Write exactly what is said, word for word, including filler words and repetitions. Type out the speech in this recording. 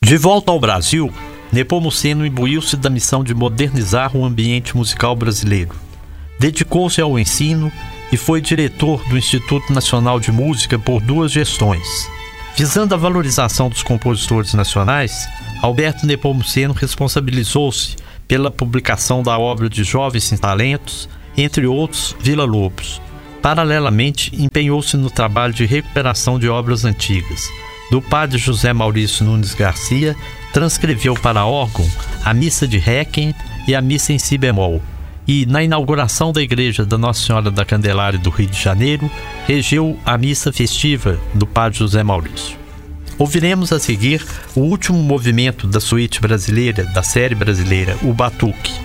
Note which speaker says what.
Speaker 1: De volta ao Brasil, Nepomuceno imbuiu-se da missão de modernizar o ambiente musical brasileiro. Dedicou-se ao ensino e foi diretor do Instituto Nacional de Música por duas gestões. Visando a valorização dos compositores nacionais, Alberto Nepomuceno responsabilizou-se pela publicação da obra de Jovens Sem Talentos, entre outros, Vila Lobos. Paralelamente, empenhou-se no trabalho de recuperação de obras antigas. Do padre José Maurício Nunes Garcia, transcreveu para órgão a Missa de Réquiem e a Missa em Si bemol, e, na inauguração da Igreja da Nossa Senhora da Candelária do Rio de Janeiro, regeu a Missa Festiva do padre José Maurício. Ouviremos a seguir o último movimento da suíte brasileira, da série brasileira, o Batuque.